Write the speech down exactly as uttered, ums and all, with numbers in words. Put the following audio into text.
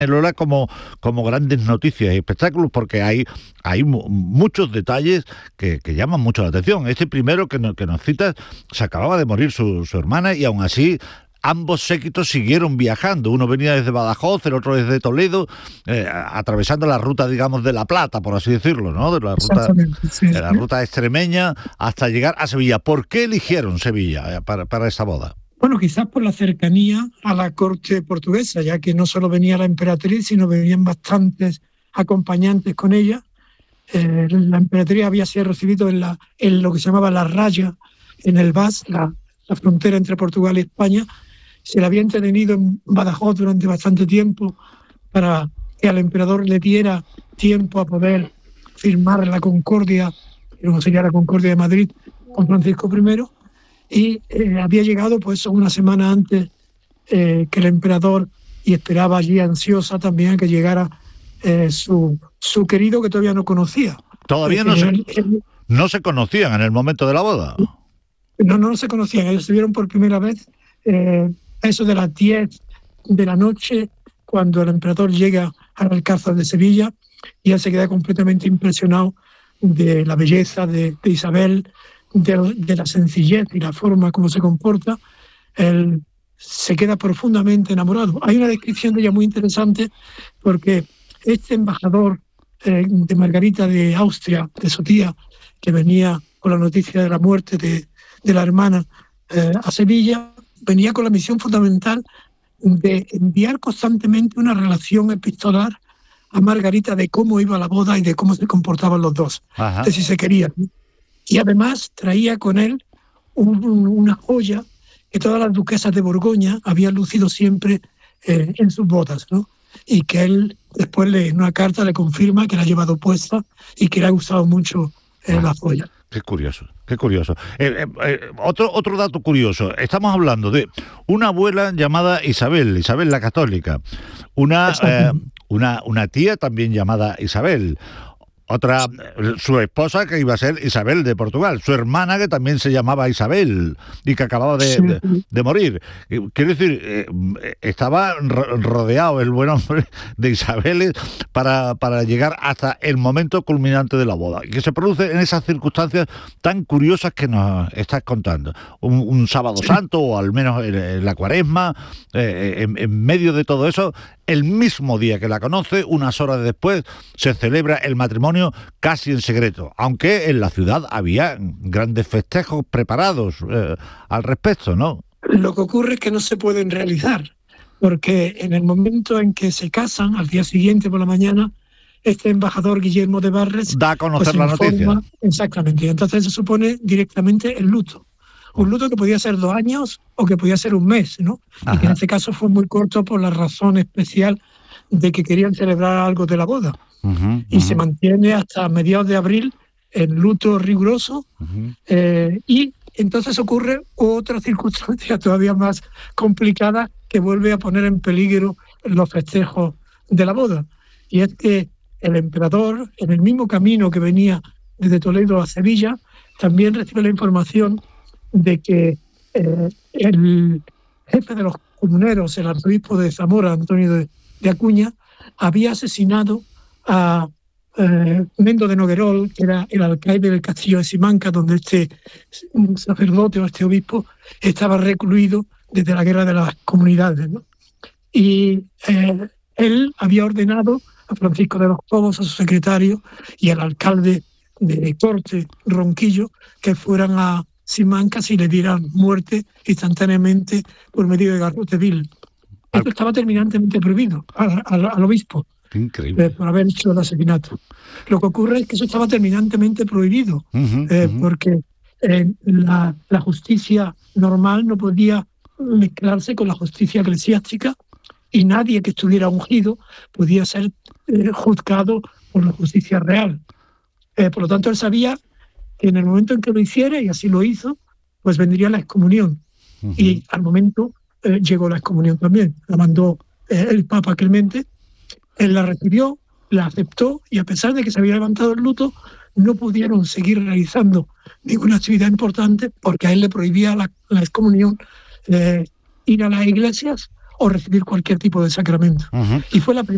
Lola como, como grandes noticias y espectáculos, porque hay, hay mu- muchos detalles que, que llaman mucho la atención. Este primero que, no, que nos citas, se acababa de morir su, su hermana y aún así ambos séquitos siguieron viajando. Uno venía desde Badajoz, el otro desde Toledo, eh, atravesando la ruta, digamos, de La Plata, por así decirlo, ¿no? De la ruta, Exactamente, sí. de la ruta extremeña hasta llegar a Sevilla. ¿Por qué eligieron Sevilla eh, para, para esa boda? Bueno, quizás por la cercanía a la corte portuguesa, ya que no solo venía la emperatriz, sino venían bastantes acompañantes con ella. Eh, la emperatriz había sido recibida en, la, en lo que se llamaba la Raya, en el Bas, la, la frontera entre Portugal y España. Se la había entretenido en Badajoz durante bastante tiempo para que al emperador le diera tiempo a poder firmar la Concordia, que luego sería la Concordia de Madrid, con Francisco primero. Y eh, había llegado pues una semana antes eh, que el emperador, y esperaba allí ansiosa también a que llegara eh, su, su querido, que todavía no conocía. Todavía Eh, no se, él- él- no se conocían en el momento de la boda. no, no se conocían, ellos se vieron por primera vez eh, a eso de las diez de la noche, cuando el emperador llega al Alcázar de Sevilla, y él se queda completamente impresionado de la belleza de, de Isabel, de, de la sencillez y la forma como se comporta. Él se queda profundamente enamorado. Hay una descripción de ella muy interesante, porque este embajador eh, de Margarita de Austria, de su tía, que venía con la noticia de la muerte de, de la hermana eh, a Sevilla, venía con la misión fundamental de enviar constantemente una relación epistolar a Margarita de cómo iba la boda y de cómo se comportaban los dos, Ajá. de si se querían. Y además traía con él un- un- una joya que todas las duquesas de Borgoña habían lucido siempre eh, en sus bodas, ¿no? Y que él después le, en una carta le confirma que la ha llevado puesta y que le ha gustado mucho eh, Ah. la joya. Qué curioso, qué curioso. Eh, eh, eh, otro, otro dato curioso. Estamos hablando de una abuela llamada Isabel, Isabel la Católica. Una, eh, una, una tía también llamada Isabel. Otra, eh, su esposa, que iba a ser Isabel de Portugal. Su hermana, que también se llamaba Isabel y que acababa de, Sí, de, de morir. Eh, Quiero decir, eh, estaba ro- rodeado el buen hombre de Isabeles para, para llegar hasta el momento culminante de la boda, que se produce en esas circunstancias tan curiosas que nos estás contando. Un, un sábado santo, o al menos en, en la cuaresma, eh, en, en medio de todo eso, el mismo día que la conoce, unas horas después, se celebra el matrimonio casi en secreto, aunque en la ciudad había grandes festejos preparados eh, al respecto, ¿no? Lo que ocurre es que no se pueden realizar, porque en el momento en que se casan, al día siguiente por la mañana, este embajador Guillermo de Barres Da a conocer pues la informa, noticia. exactamente, y entonces se supone directamente el luto. Un luto que podía ser dos años o que podía ser un mes, ¿no? Y que en Ajá. este caso fue muy corto por la razón especial de que querían celebrar algo de la boda. Ujú, Y se ujú, mantiene hasta mediados de abril en luto riguroso. ujú. Eh, y entonces ocurre otra circunstancia todavía más complicada que vuelve a poner en peligro los festejos de la boda. Y es que el emperador, en el mismo camino que venía desde Toledo a Sevilla, también recibe la información de que eh, el jefe de los comuneros, el arzobispo de Zamora, Antonio de, de Acuña, había asesinado a eh, Mendo de Noguerol, que era el alcaide del castillo de Simancas, donde este sacerdote o este obispo estaba recluido desde la guerra de las comunidades, ¿no? Y eh, él había ordenado a Francisco de los Cobos, a su secretario, y al alcalde de Corte, Ronquillo, que fueran a Simancas y le dieran muerte instantáneamente por medio de garrote vil. Esto estaba terminantemente prohibido al, al, al obispo. Qué Eh, increíble. por haber hecho el asesinato. Lo que ocurre es que eso estaba terminantemente prohibido, Ujú, eh, ujú. porque eh, la, la justicia normal no podía mezclarse con la justicia eclesiástica, y nadie que estuviera ungido podía ser eh, juzgado por la justicia real. Eh, por lo tanto, él sabía que en el momento en que lo hiciera, y así lo hizo, pues vendría la excomunión. Ujú. Y al momento eh, llegó la excomunión también. La mandó eh, el Papa Clemente. Él la recibió, la aceptó, y a pesar de que se había levantado el luto, no pudieron seguir realizando ninguna actividad importante, porque a él le prohibía la, la excomunión eh, ir a las iglesias o recibir cualquier tipo de sacramento. Ujú. Y fue la primera